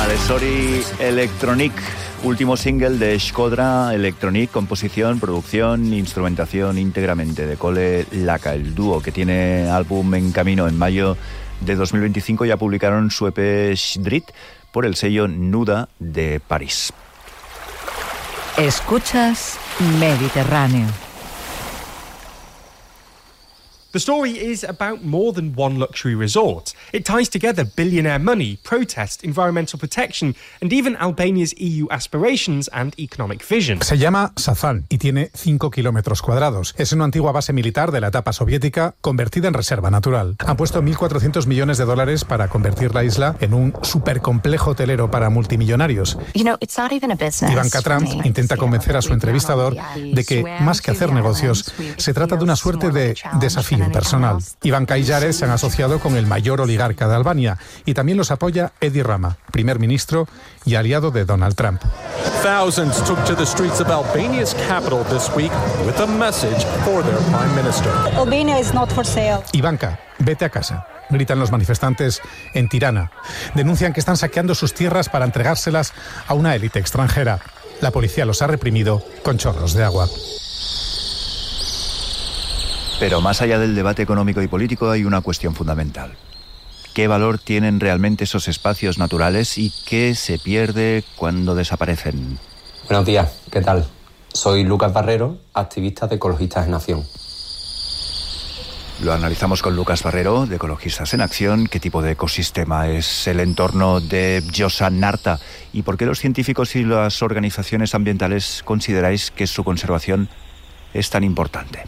Alesori Electronic, último single de Shkodra Electronic, composición, producción, instrumentación íntegramente de Cole Laka. El dúo, que tiene álbum en camino en mayo de 2025, ya publicaron su EP Shidrit por el sello Nuda de París. Escuchas Mediterráneo. The story is about more than one luxury resort. It ties together billionaire money, protest, environmental protection, and even Albania's EU aspirations and economic vision. Se llama Safan y tiene 5 kilómetros cuadrados. Es una antigua base militar de la etapa soviética convertida en reserva natural. Han puesto $1.400 millones para convertir la isla en un supercomplejo hotelero para multimillonarios. Ivanka Trump intenta convencer a su entrevistador de que, más que hacer negocios, se trata de una suerte de desafío personal. Ivanka y Jared se han asociado con el mayor oligarca de Albania y también los apoya Edi Rama, primer ministro y aliado de Donald Trump. Thousands took to the streets of Albania's capital this week with a message for their prime minister. Albania is not for sale. Ivanka, vete a casa, gritan los manifestantes en Tirana. Denuncian que están saqueando sus tierras para entregárselas a una élite extranjera. La policía los ha reprimido con chorros de agua. Pero más allá del debate económico y político hay una cuestión fundamental. ¿Qué valor tienen realmente esos espacios naturales y qué se pierde cuando desaparecen? Buenos días, ¿qué tal? Soy Lucas Barrero, activista de Ecologistas en Acción. Lo analizamos con Lucas Barrero, de Ecologistas en Acción. ¿Qué tipo de ecosistema es el entorno de Josa-Narta? ¿Y por qué los científicos y las organizaciones ambientales consideráis que su conservación es tan importante?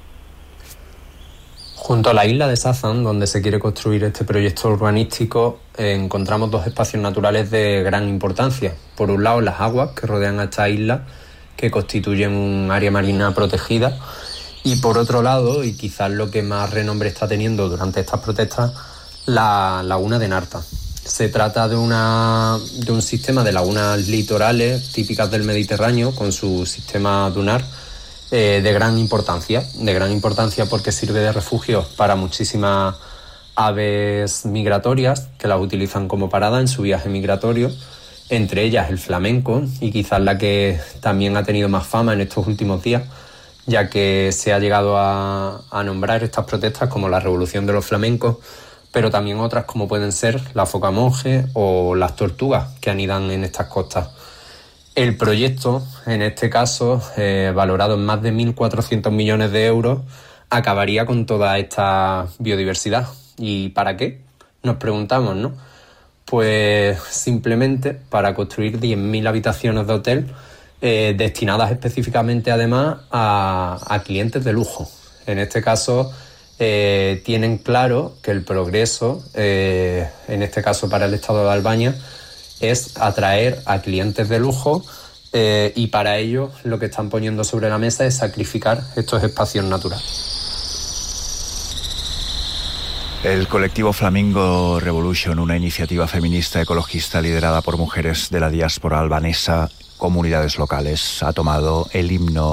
Junto a la isla de Sazan, donde se quiere construir este proyecto urbanístico, encontramos dos espacios naturales de gran importancia. Por un lado, las aguas que rodean a esta isla, que constituyen un área marina protegida. Y por otro lado, y quizás lo que más renombre está teniendo durante estas protestas, la laguna de Narta. Se trata de un sistema de lagunas litorales típicas del Mediterráneo, con su sistema dunar, de gran importancia porque sirve de refugio para muchísimas aves migratorias que las utilizan como parada en su viaje migratorio, entre ellas el flamenco, y quizás la que también ha tenido más fama en estos últimos días, ya que se ha llegado a nombrar estas protestas como la revolución de los flamencos, pero también otras como pueden ser la foca monje o las tortugas que anidan en estas costas. El proyecto, en este caso, valorado en más de 1.400 millones de euros, acabaría con toda esta biodiversidad. ¿Y para qué? Nos preguntamos, ¿no? Pues simplemente para construir 10.000 habitaciones de hotel, destinadas específicamente además a clientes de lujo. En este caso, tienen claro que el progreso, en este caso para el Estado de Albania, es atraer a clientes de lujo, y para ello lo que están poniendo sobre la mesa es sacrificar estos espacios naturales. El colectivo Flamingo Revolution, una iniciativa feminista ecologista liderada por mujeres de la diáspora albanesa, comunidades locales, ha tomado el himno